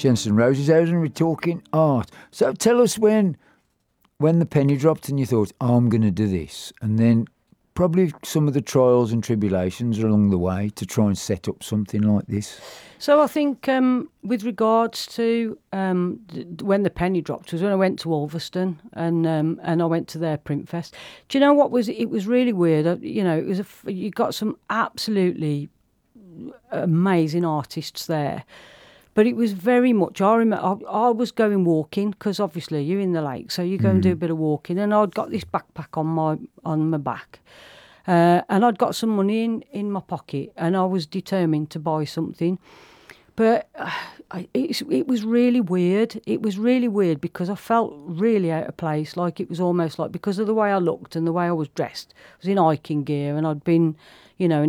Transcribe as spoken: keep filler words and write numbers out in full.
Shens and Roses house, and we're talking art. So tell us when when the penny dropped and you thought, oh, I'm going to do this. And then probably some of the trials and tribulations along the way to try and set up something like this. So I think um, with regards to um, th- when the penny dropped was when I went to Ulverston and um, and I went to their print fest. Do you know what was? It was really weird. Uh, You know, it was a f you got some absolutely amazing artists there, but it was very much. I remember I, I was going walking because obviously you're in the lake, so you go mm. and do a bit of walking, and I'd got this backpack on my on my back. Uh, and I'd got some money in, in my pocket, and I was determined to buy something. But uh, I, it, it was really weird. It was really weird because I felt really out of place. Like it was almost like because of the way I looked and the way I was dressed. I was in hiking gear, and I'd been, you know,